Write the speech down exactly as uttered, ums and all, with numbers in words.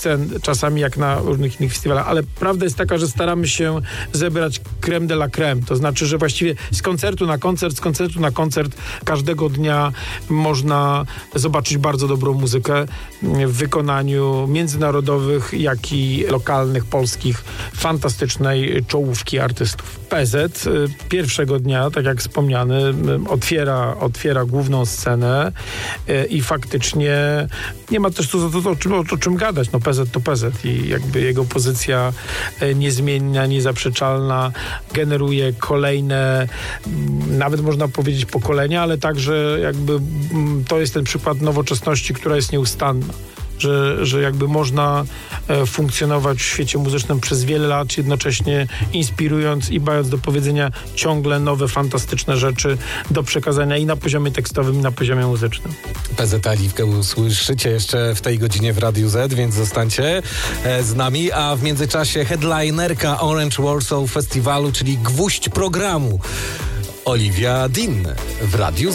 scen, czasami jak na różnych innych festiwalach, ale prawda jest taka, że staramy się zebrać crème de la crème. To znaczy, że właściwie z koncertu na koncert, z koncertu na koncert każdego dnia można zobaczyć bardzo dobrą muzykę w wykonaniu międzynarodowych, jak i lokalnych, polskich, fantastycznej czołówki artystów. P Z pierwszego dnia, tak jak wspomniany, otwiera, otwiera główną scenę i faktycznie nie ma też tu, tu, tu, o, czym, o czym gadać. No P Z to P Z i jakby jego pozycja niezmienna, niezaprzeczalna generuje kolejne, nawet można powiedzieć pokolenia, ale także jakby to jest ten przykład nowoczesności, która jest nieustanna. Że, że jakby można e, funkcjonować w świecie muzycznym przez wiele lat, jednocześnie inspirując i mając do powiedzenia ciągle nowe, fantastyczne rzeczy do przekazania i na poziomie tekstowym, i na poziomie muzycznym. P Z Aliwkę usłyszycie jeszcze w tej godzinie w Radiu Z, więc zostańcie e, z nami, a w międzyczasie headlinerka Orange Warsaw Festiwalu, czyli gwóźdź programu, Olivia Dean w Radiu Z.